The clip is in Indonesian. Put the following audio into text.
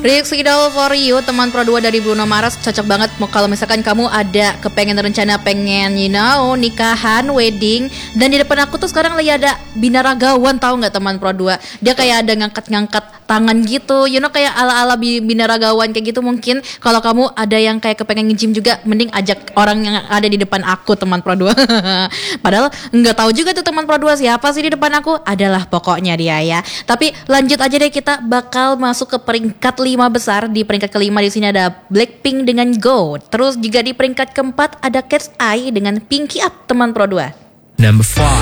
Riddle for you, teman Pro 2 dari Bruno Mars. Cocok banget kalau misalkan kamu ada kepengen rencana pengen nikahan, wedding. Dan di depan aku tuh sekarang lagi ada binaragawan, tahu nggak teman Pro 2? Dia kayak ada ngangkat-ngangkat tangan gitu, kayak ala-ala binaragawan kayak gitu. Mungkin kalau kamu ada yang kayak kepengen nge-gym juga, mending ajak orang yang ada di depan aku, teman Pro 2. Padahal nggak tahu juga tuh teman Pro 2 siapa sih di depan aku. Adalah pokoknya dia ya. Tapi lanjut aja deh, kita bakal masuk ke peringkat 5 besar. Di peringkat kelima di sini ada Blackpink dengan Go. Terus juga di peringkat keempat ada Cat's Eye dengan Pinky Up, teman Pro 2. Number 5.